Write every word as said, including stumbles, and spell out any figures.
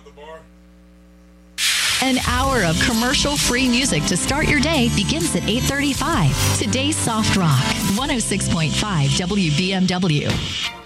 the bar. An hour of commercial-free music to start your day begins at eight thirty-five. Today's Soft Rock, one oh six point five W B M W.